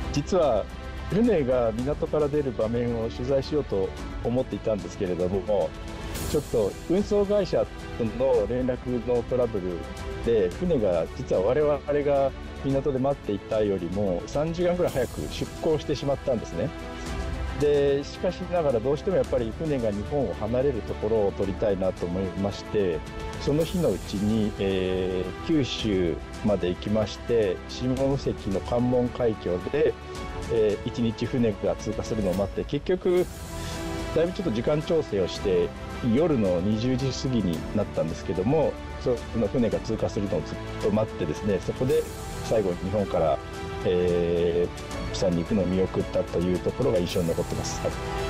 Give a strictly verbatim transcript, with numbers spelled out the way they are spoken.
実は船が港から出る場面を取材しようと思っていたんですけれども、ちょっと運送会社との連絡のトラブルで、船が実は我々が港で待っていたよりもさんじかんぐらい早く出港してしまったんですね。で、しかしながらどうしてもやっぱり船が日本を離れるところを撮りたいなと思いまして、その日のうちに、えー九州まで行きまして、下関の関門海峡で、えー、いちにち船が通過するのを待って、結局だいぶちょっと時間調整をして夜のにじゅうじ過ぎになったんですけども、その船が通過するのをずっと待ってですね、そこで最後に日本から、えー、釜山に行くのを見送ったというところが印象に残ってます。はい。